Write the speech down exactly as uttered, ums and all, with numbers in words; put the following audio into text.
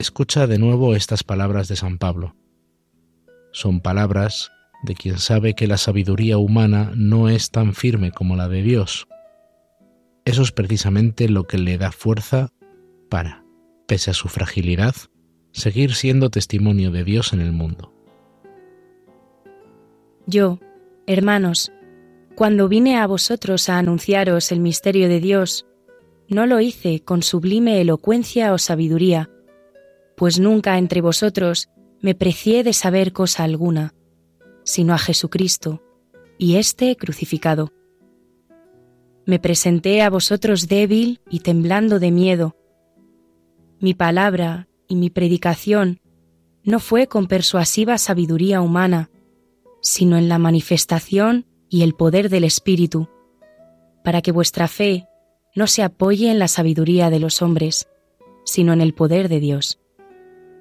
escucha de nuevo estas palabras de San Pablo. Son palabras de quien sabe que la sabiduría humana no es tan firme como la de Dios. Eso es precisamente lo que le da fuerza para, pese a su fragilidad, seguir siendo testimonio de Dios en el mundo. Yo, hermanos, cuando vine a vosotros a anunciaros el misterio de Dios, no lo hice con sublime elocuencia o sabiduría, pues nunca entre vosotros me precié de saber cosa alguna, sino a Jesucristo, y éste crucificado. Me presenté a vosotros débil y temblando de miedo. Mi palabra y mi predicación no fue con persuasiva sabiduría humana, sino en la manifestación y el poder del Espíritu, para que vuestra fe no se apoye en la sabiduría de los hombres, sino en el poder de Dios.